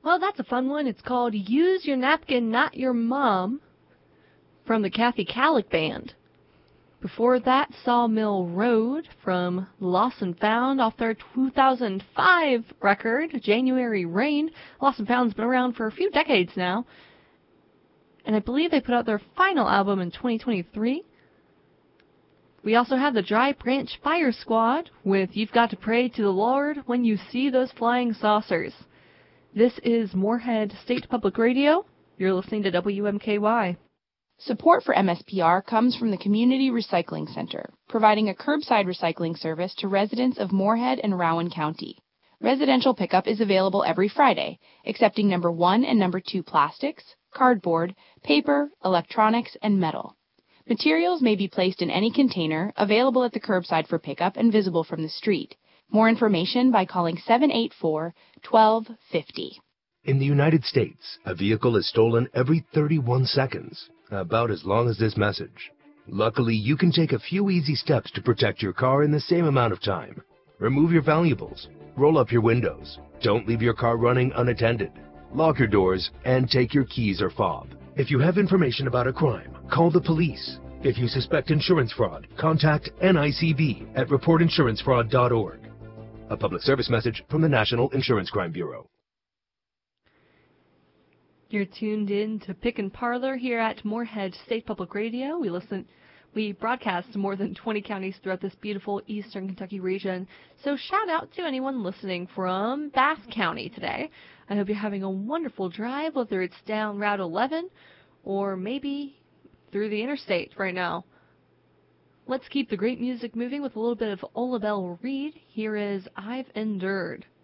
Well, that's a fun one. It's called Use Your Napkin, Not Your Mom, from the Kathy Kallick Band. Before that, Sawmill Road from Lost and Found off their 2005 record, January Rain. Lost and Found's been around for a few decades now, and I believe they put out their final album in 2023. We also have the Dry Branch Fire Squad with You've Got to Pray to the Lord When You See Those Flying Saucers. This is Moorhead State Public Radio. You're listening to WMKY. Support for MSPR comes from the Community Recycling Center, providing a curbside recycling service to residents of Moorhead and Rowan County. Residential pickup is available every Friday, accepting number 1 and number 2 plastics, cardboard, paper, electronics, and metal. Materials may be placed in any container, available at the curbside for pickup and visible from the street. More information by calling 784-1250. In the United States, a vehicle is stolen every 31 seconds, about as long as this message. Luckily, you can take a few easy steps to protect your car in the same amount of time. Remove your valuables, roll up your windows, don't leave your car running unattended, lock your doors, and take your keys or fob. If you have information about a crime, call the police. If you suspect insurance fraud, contact NICB at reportinsurancefraud.org. A public service message from the National Insurance Crime Bureau. You're tuned in to Pick and Parlor here at Moorhead State Public Radio. We broadcast to more than 20 counties throughout this beautiful eastern Kentucky region. So shout out to anyone listening from Bath County today. I hope you're having a wonderful drive, whether it's down Route 11 or maybe through the interstate right now. Let's keep the great music moving with a little bit of Ola Belle Reed. Here is I've Endured.